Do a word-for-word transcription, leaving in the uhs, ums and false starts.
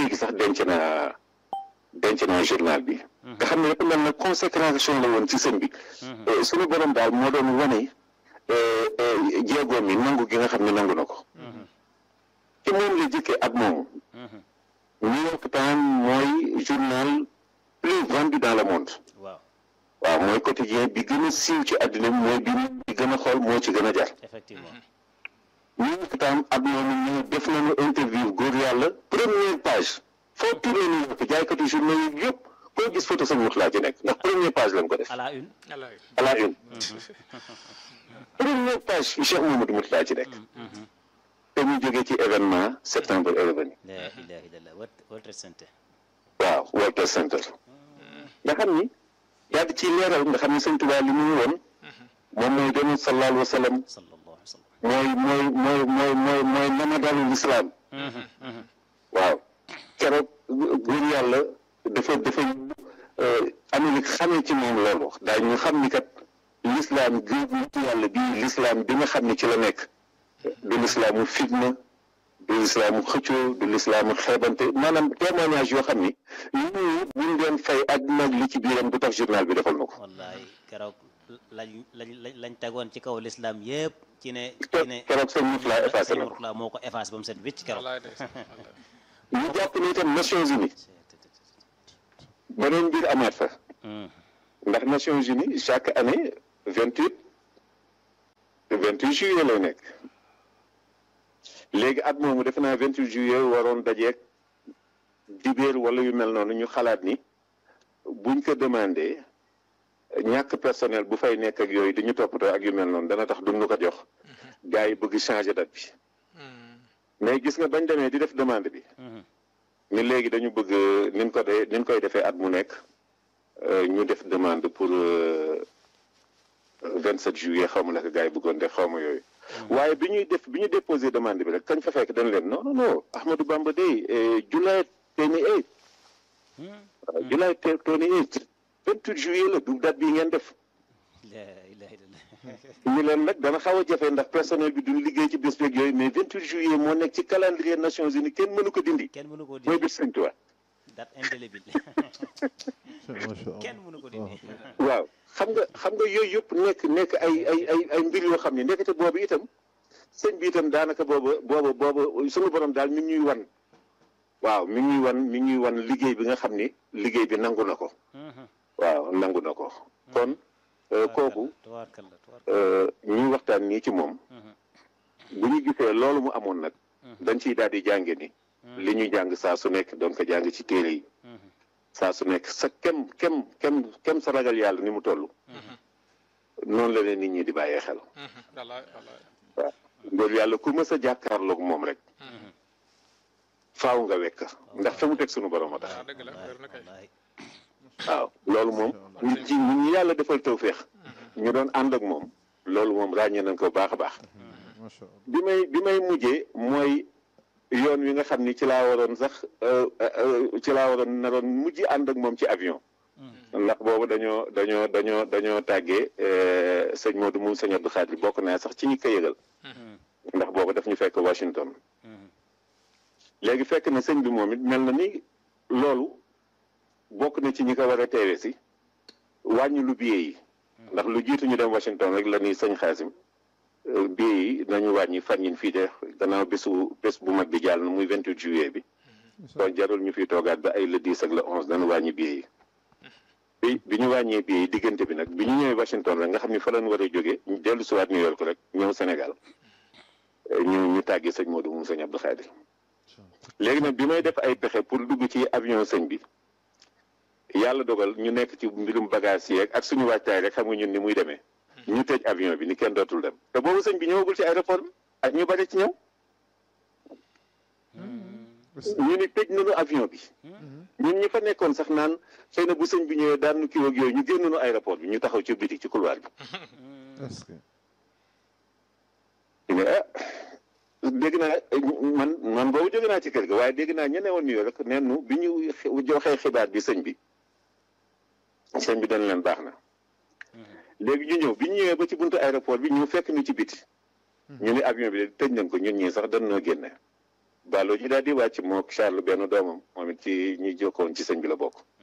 léegi sax denc naa denc naa journal bi. nga xam ne dafa mel ne consécration la woon ci sëñ bi. suñu borom daal moo doon wane jéego mi nangu gi nga xam ne nangu na ko. ci moom la jëkkee at moomu. New York Times mooy journal plus vendu dans le monde. waaw waaw mooy quotidien bi gën a siiw ci àddina bi mooy bi bi gën a xool moo ci gën a jar. effectivement. New York Times at moomu ñu def nañu interview góor yàlla première page foo turee New York jaaykatu journal yi yëpp koo gis photo Sëñ Murtala ci nekk ndax première page lañ ko def. à la une. à la une. première page Cheikh Mamadou Murtala ci nekk. te ñu jógee ci événement septembre est revenu. la ilaha illallah World Trade Center. waaw World Trade Center. nga xam ni yaa di ci leeral nga xam ni Sëñ Tuubaa li mu woon moom mooy doon sallallahu alayhi wa sallam sallallahu alayhi wa sallam. mooy mooy mooy mooy mooy mooy namadalu lislaam waaw keroog góor yàlla dafa dafa Amérique xamee ci moom loolu daañu xam ni kat lislaam góor yàlla bi lislaam bi nga xam ni ci la nekk du lislaamu fitna du lislaamu xëccoo du lislaamu xeebante maanaam témoignage yoo xam ni ñu buñ doon fay àdduna li ci biiram du tax journal bi defal na ko. wallaay keroog lañ lañ lañ tegoon ci kaw l'islam yëpp ci ne ci ne keroog Sëñ Murtala effacé na ko moo ko effacé ba mu set wécc keroog. ñu jàpp ni itam Nations Unies beneen mbir amaat fa. ndax Nations Unies chaque année vingt huit vingt huit juillet lay nekk. léegi at moomu defe naa vingt huit juillet waroon dajeeg dibéer wala yu mel noonu ñu xalaat ni buñ ko demandé ñàkk personnel bu fay nekk ak yooyu di ñu toppatoo ak yu mel noonu dana tax duñ ñu ko jox. gars yi bëgg changer date bi. mais gis nga bañ demee di def demande bi. ni léegi dañu bëgg niñ ko de niñ koy defee at mu nekk ñu def demande pour vingt sept juillet xaw ma naka gars yi bëggoon def xaw ma yooyu. waaye bi ñuy def bi ñu déposé demande bi rek kañ fa fekk dañ leen non non non Ahmadou Bamba Day July twenty eight. July twenty eight vingt huit juillet la du date bii ngeen def. ñu leen nag dana xaw a jafe ndax personnel bi duñ liggéey ci bés beeg yooyu mais vingt huit juillet moo nekk ci calendrier Nations Unies kenn mënu ko dindi. kenn mënu ko dindi mooy bés Sëñ Tuubaa. date indélébile. kenn mënu ko dindi. waaw xam nga xam nga yooyu yëpp nekk nekk ay ay ay ay mbir yoo xam ne ndekete boobu itam sëñ bi itam daanaka booba booba booba suñu borom daal mi ngi ñuy wan. waaw mi ngi ñuy wan mi ngi ñuy wan liggéey bi nga xam ni liggéey bi nangu na ko. waaw nangu na ko kon. kooku ñuy waxtaan nii ci moom bu ñu gisee loolu mu amoon nag dañ ciy daal di jànge ni li ñuy jàng saa su nekk doon ko jàng ci téere yi saa su nekk sa kem kem kem kem sa ragal yàlla ni mu toll noonu la leen nit ñi di bàyyee xel waaw loolu yàlla ku mës a jàkkaarloog moom rek faaw nga wekk ndax fa mu teg sunu borom a tax waaw loolu moom nit ci nit ñi yàlla defal tawféex ñu doon ànd ak moom loolu moom ràññee nañ ko baax a baax bi may bi may mujjee mooy yoon wi nga xam ni ci laa waroon sax ci laa waroon naroon mujj ànd ak moom ci avion ndax boobu dañoo dañoo dañoo dañoo tàggee sëñ Modou moom sëñ Abdou Khadre bokk naa sax ci ñi ko yëgal ndax boobu daf ñu fekk Washington léegi fekk na sëñ bi moom it mel na ni loolu bokk na ci ñi ko war a teewe si wàññi lu billet yi ndax lu jiitu ñu dem Washington rek la ni sëñ Xaasim billet yi nañu wàññi fan yin fii de gannaaw bésu bés bu mag bi jàll na muy vingt huit juillet bi kon jarul ñu fiy toogaat ba ay le dix ak le onze dañu wàññi billet yi bi bi ñu wàññee billet yi diggante bi nag bi ñu ñëwee Washington rek nga xam ni fa lañ war a jógee ñu dellu siwaat New York rek ñëw Sénégal ñu ñu tàggee sëñ Modou moom sëñ Abdou Khadre léegi nag bi may def ay pexe pour dugg ci avion sëñ bi yàlla dogal ñu nekk ci mbirum bagage yi ak suñu waajtaay rek xam nga ñun ni muy demee ñu tëj avion bi ni kenn dootul dem te boobu sëñ bi ñëwagul ci aéroport bi ak ñu bari ci ñëw ñu ni tëj nañu avion bi ñun ñi fa nekkoon sax naan xëy na bu sëñ bi ñëwee daan nu kii ak yooyu ñu génn nañu aéroport bi ñu taxaw ci biti ci couloir bi ñu ne ah dégg naa man man boobu jóge naa ci kër ga waaye dégg naa ñene woon New York rek neen nu bi ñu joxee xibaar bi sëñ bi sëñ bi dañ leen baax na léegi ñu ñëw bi ñu ñëwee ba ci buntu aéroport bi ñu fekk ñu ci biti ñu ne avion bi tëj nañ ko ñun ñii sax dañ noo génne Ballo ji daal di wàcc moo Charles benn doomam moom it ci ñi jokkoon ci sëñ bi la bokk